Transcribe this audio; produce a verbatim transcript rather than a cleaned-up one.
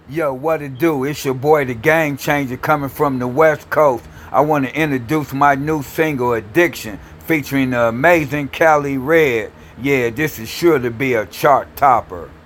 Yo, what it do? It's your boy, the Game Changer, coming from the West Coast. I want to introduce my new single, Addiction, featuring the amazing Cali Red. Yeah, this is sure to be a chart topper.